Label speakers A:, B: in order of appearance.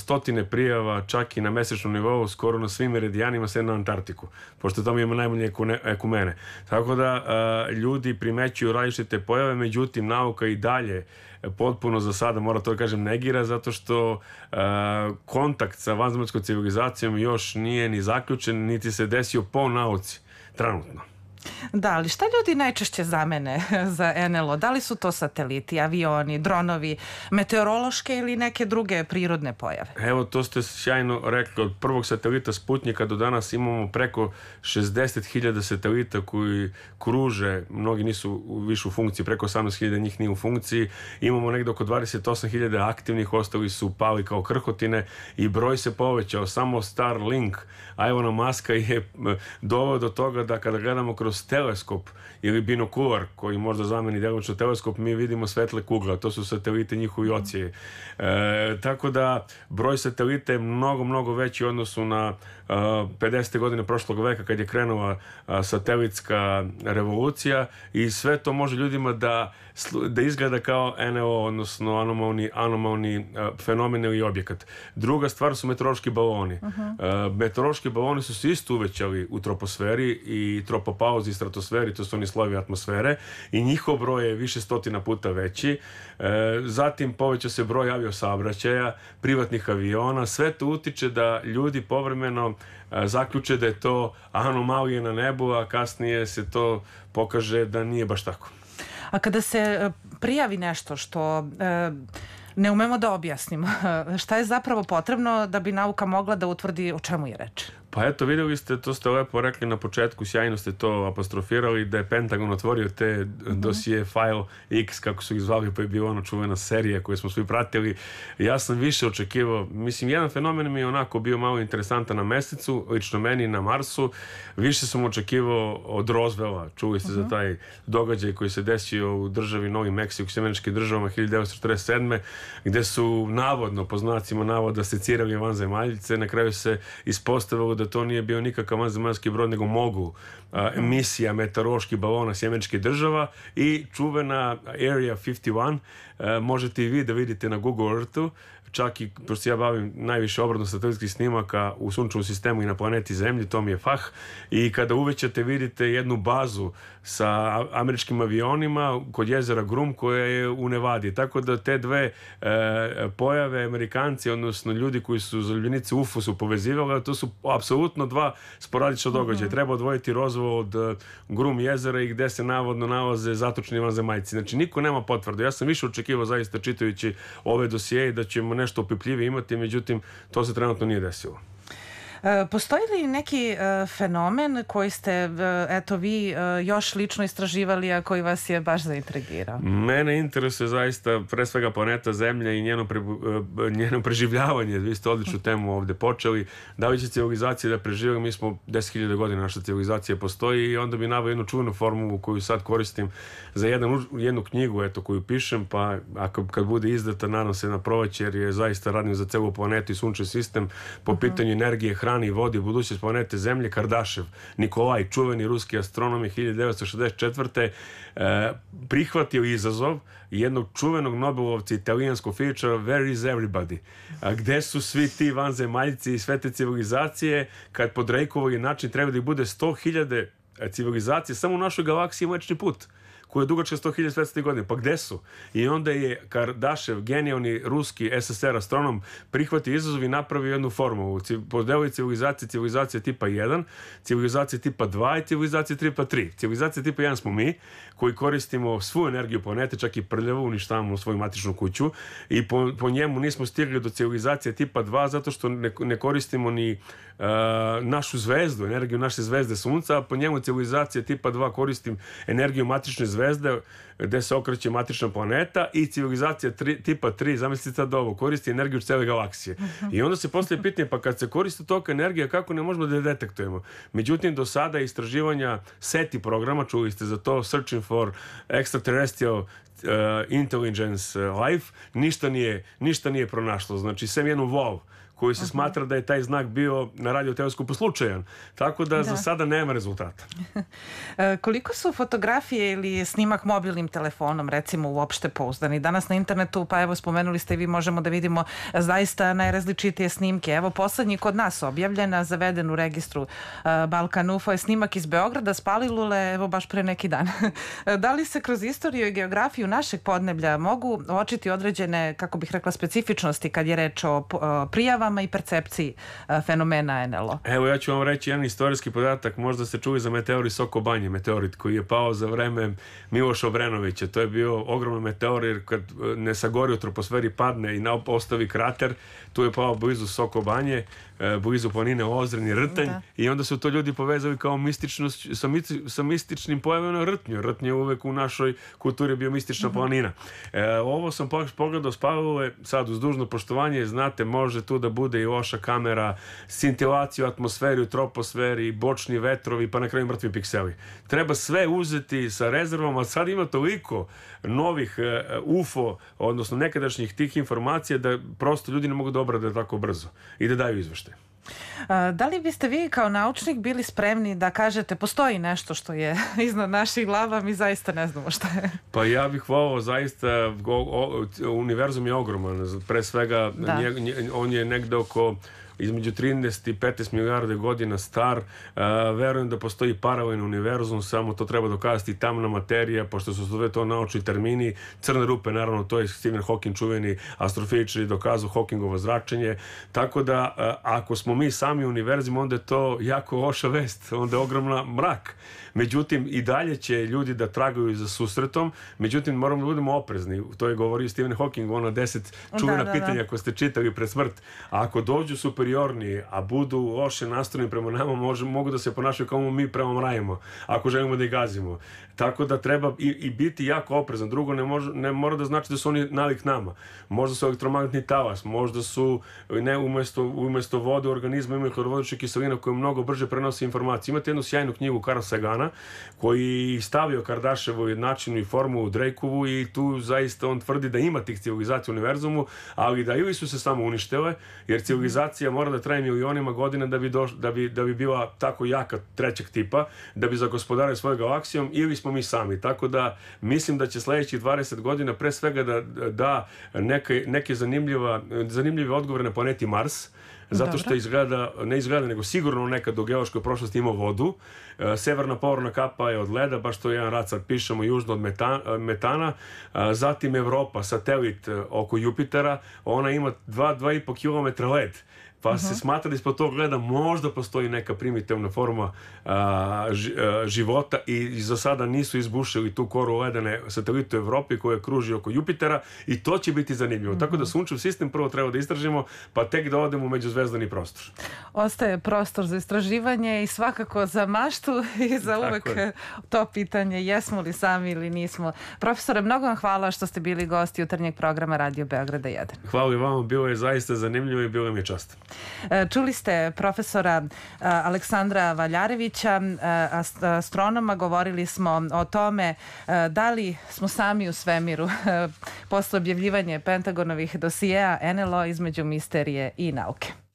A: stotine prijava, čak i na mesečnom nivou, skoro na svim meridijanima sve na Antarktiku, pošto tamo ima najmanje ekumene. Tako da ljudi primećuju različite pojave, međutim nauka i dalje potpuno za sada, mora to da kažem, negira, zato što kontakt sa vanzemaljskom civilizacijom još nije ni zaključen, niti se desio po nauci trenutno.
B: Da, ali šta ljudi najčešće zamene za NLO? Da li su to sateliti, avioni, dronovi, meteorološke ili neke druge prirodne pojave?
A: Evo, to ste sjajno rekli. Od prvog satelita Sputnjika do danas imamo preko 60.000 satelita koji kruže, mnogi nisu više u funkciji, preko 18.000 njih nije u funkciji. Imamo negdje oko 28.000 aktivnih, ostali su pali kao krhotine i broj se povećao. Samo Starlink Ilona Muska je doveo do toga da kada gledamo kroz teleskop ili binokular koji možda zameni delimično teleskop, mi vidimo svetle kugle, to su satelite njihovi oci. Tako da broj satelita je mnogo veći u odnosu na 50. godine prošlog veka kad je krenula satelitska revolucija i sve to može ljudima da izgleda kao NLO, odnosno anomalni fenomen ili objekat. Druga stvar su meteorološki baloni. Meteorološki baloni su se isto uvećali u troposferi i tropopauzi i stratosferi, to su oni slojevi atmosfere, i njihov broj je više stotina puta veći. Zatim poveća se broj aviosaobraćaja, privatnih aviona, sve to utiče da ljudi povremeno zaključe da je to anomalije na nebu, a kasnije se to pokaže da nije baš tako.
B: A kada se prijavi nešto što ne umemo da objasnimo, šta je zapravo potrebno da bi nauka mogla da utvrdi o čemu je reč?
A: Pa eto, vidjeli ste, to ste lepo rekli na početku, sjajno ste to apostrofirali, da je Pentagon otvorio te dosije File X, kako su ih zvali, pa je bila ona čuvena serija koju smo svi pratili. Ja sam više očekivao, mislim, jedan fenomen mi je onako bio malo interesantan na mesecu, lično meni na Marsu, više sam očekivao od Roswella, čuli ste za taj događaj koji se desio u državi Novi Meksiko, u Američkim državama 1947. gde su navodno, po znacima navoda, secirali vanzemaljce, na kraju se ispostavilo da to nije bio nikakav vanzemaljski brod, nego misija meteoroloških balona s Američkih država i čuvena Area 51, možete i vi da vidite na Google Earthu, čak i, pošto ja bavim najviše obradom satelitskih snimaka u sunčevom sistemu i na planeti Zemlji, to mi je fah, i kada uvećate vidite jednu bazu sa američkim avionima kod jezera Grum koja je u Nevadi, tako da te dve pojave, Amerikanci, odnosno ljudi koji su zaljubljenici UFO su povezivali, to su apsolutno dva sporadična događaja. Treba odvojiti Roswell od Grum jezera i gde se navodno nalaze zatočni vanzemaljci. Znači, niko nema potvrdu. Ja sam više očekivao zaista čitajući ove dosije da ćemo nešto opipljivije imati, međutim, to se trenutno nije desilo.
B: Postoji li neki fenomen koji ste, eto, vi još lično istraživali, a koji vas je baš zaintrigirao?
A: Mene interesuje zaista pre svega planeta Zemlja i njeno preživljavanje. Vi ste odličnu temu ovde počeli. Da li će civilizacija da prežive? Mi smo 10.000 godina naša civilizacija postoji i onda bi naveo jednu čuvenu formulu koju sad koristim za jednu knjigu koju pišem, pa kad bude izdata, nadam se na proleće, jer je zaista radim za celu planetu i sunčev sistem po pitanju energije, hrani i vodi, budućnost planete Zemlje. Kardašev Nikolaj, čuveni ruski astronom, je 1964. Prihvatio izazov jednog čuvenog Nobelovca, italijanskog fizičara, Where is everybody? Gde su svi ti vanzemaljci i sve te civilizacije, kad po Drakeovoj način treba da ih bude 100.000 civilizacije samo u našoj galaksiji Mlečni put, koja je dugačka 100.000 svetskih godina. Pa gde su? I onda je Kardašev, genijalni ruski SSR astronom, prihvatio izazov i napravio jednu formulu. Podelili civilizacije tipa 1, civilizacije tipa 2 i civilizacije tipa 3. Civilizacije tipa 1 smo mi, koji koristimo svu energiju planete, čak i prljavu, uništavamo svoju matičnu kuću, i po njemu nismo stigli do civilizacije tipa 2 zato što ne koristimo ni našu zvezdu, energiju naše zvezde Sunca, a po njemu civilizacija tipa 2 koristim energiju matične zvezde gde se okreće matična planeta, i civilizacija tipa 3, zamislite sad ovo, koristi energiju cele galaksije. I onda se postavlja pitanje, pa kad se koristi toliko energija, kako ne možemo da je detektujemo? Međutim, do sada istraživanja SETI programa, čuli ste za to, Searching for Extraterrestrial Intelligence Life, ništa nije pronašlo. Znači, sem jednu WOW, koji se smatra da je taj znak bio na radioteleskopu slučajan. Tako da za sada nema rezultata.
B: Koliko su fotografije ili snimak mobilnim telefonom, recimo, uopšte pouzdani? Danas na internetu, pa evo spomenuli ste i vi, možemo da vidimo zaista najrazličitije snimke. Evo, poslednji kod nas objavljena, zaveden u registru Balkan UFO je snimak iz Beograda s Palilule, evo baš pre neki dan. Da li se kroz istoriju i geografiju našeg podneblja mogu uočiti određene, kako bih rekla, specifičnosti kad je reč o prijavama i percepciji fenomena NLO?
A: Evo, ja ću vam reći jedan istorijski podatak. Možda ste čuli za meteorit Soko Banje, meteorit koji je pao za vreme Miloša Obrenovića. To je bio ogroman meteor, jer kad ne sagori u troposferi, padne i ostavi krater. Tu je pao blizu Soko Banje, blizu planine Ozren i Rtanj, i onda su to ljudi povezali kao sa mističnim pojavama Rtnju. Rtnj je uvek u našoj kulturi bio mistična planina. Ovo sam pogledao s Palilule, sad uz dužno poštovanje, znate, može tu da bude i loša kamera, scintilaciju atmosferi, u troposferi, bočni vetrovi, pa na kraju mrtvi pikseli. Treba sve uzeti sa rezervom, a sad ima toliko novih UFO, odnosno nekadašnjih tih informacija, da prosto ljudi ne mogu da obrade tako brzo i da daju izveštaj.
B: Da li biste vi kao naučnik bili spremni da kažete postoji nešto što je iznad naših glava, mi zaista ne znamo šta je?
A: Pa ja bih volao zaista, univerzum je ogroman, pre svega on je negde oko između 13 i 15 milijarde godina star. Verujem da postoji paralelni univerzum, samo to treba dokazati tamna materija, pošto su sve to naučni termini. Crne rupe, naravno, to je Stephen Hawking, čuveni astrofizičar, dokazao Hawkingovo zračenje. Tako da, ako smo mi sami univerzum, onda je to jako loša vest, onda je ogromna mrak. Međutim, i dalje će ljudi da tragaju za susretom, međutim, moramo da budemo oprezni. To je govorio Stephen Hawking, ona 10 čuvena pitanja koje ste čitali pred smrt. A ako dođu superiorni, a budu loše nastrojeni prema nama, mogu da se ponašaju kao mi prema mrajimo, ako želimo da ih gazimo. Tako da treba i biti jako oprezan. Drugo, ne mora da znači da su oni nalik nama. Možda su elektromagnetni talas, možda su umesto vode u organizmu imaju hlorovodničke kiseline koje mnogo brže prenose informacije. Imate jednu sjajnu knjigu Carla Sagana koji stavio Kardashevu jednačinu i formulu Drakeovu, i tu zaista on tvrdi da ima tih civilizacija u univerzumu, ali da ili su se samo uništile, jer civilizacija mora da traje milionima godina da bi bila tako jaka trećeg tipa, da bi zagospodarili svoju galaksijom, ili smo mi sami. Tako da mislim da će sledećih 20 godina pre svega da neke zanimljive odgovore na planeti Mars, zato što ne izgleda, nego sigurno nekad u geološkoj prošlosti ima vodu. Severna polarna kapa je od leda, baš to je jedan rad, sad pišemo, južno od metana. Zatim Evropa, satelit oko Jupitera, ona ima 2,5 km led. Pa se smatra da ispod tog leda možda postoji neka primitivna forma života, i za sada nisu izbušili tu koru ledene satelitu Evrope koja kruži oko Jupitera, i to će biti zanimljivo. Tako da sunčev sistem prvo treba da istražimo, pa tek da odemo u međuzvezdani prostor.
B: Ostaje prostor za istraživanje i svakako za maštu i za uvek to pitanje jesmo li sami ili nismo. Profesore, mnogo vam hvala što ste bili gosti jutarnjeg programa Radio Beograda 1.
A: Hvala i vama, bilo je zaista zanimljivo i bilo mi je čast.
B: Čuli ste profesora Aleksandra Valjarevića, astronoma. Govorili smo o tome da li smo sami u svemiru posle objavljivanja Pentagonovih dosijeja NLO između misterije i nauke.